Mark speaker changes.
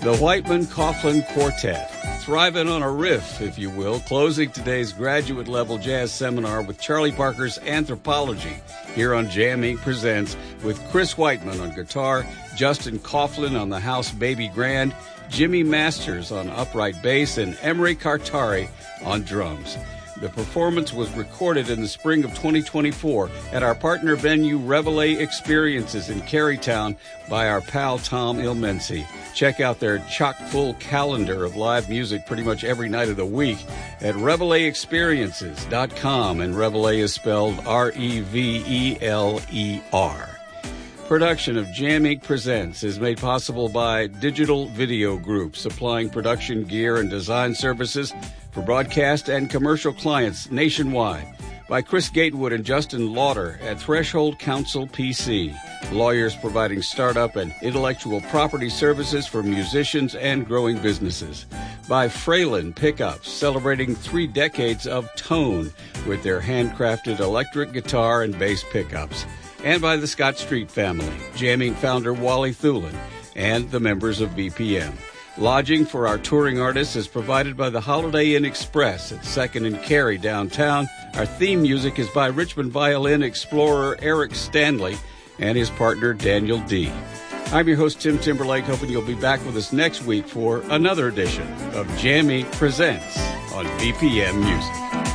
Speaker 1: The Whiteman Coughlin Quartet, thriving on a riff, if you will, closing today's graduate-level jazz seminar with Charlie Parker's Anthropology here on Jam Inc. Presents with Chris Whiteman on guitar, Justin Coughlin on the house baby grand, Jimmy Masters on upright bass, and Emery Cartari on drums. The performance was recorded in the spring of 2024 at our partner venue Reveille Experiences in Carytown by our pal Tom Ilmensi. Check out their chock-full calendar of live music pretty much every night of the week at ReveilleExperiences.com, and Reveille is spelled R-E-V-E-L-E-R. Production of Jam Inc. Presents is made possible by Digital Video Group, supplying production gear and design services for broadcast and commercial clients nationwide. By Chris Gatewood and Justin Lauder at Threshold Counsel PC, lawyers providing startup and intellectual property services for musicians and growing businesses. By Fralin Pickups, celebrating 3 decades of tone with their handcrafted electric guitar and bass pickups. And by the Scott Street family, Jamming founder Wally Thulin, and the members of BPM. Lodging for our touring artists is provided by the Holiday Inn Express at 2nd and Cary downtown. Our theme music is by Richmond violin explorer Eric Stanley and his partner Daniel D. I'm your host Tim Timberlake, hoping you'll be back with us next week for another edition of Jam Inc. Presents on BPM Music.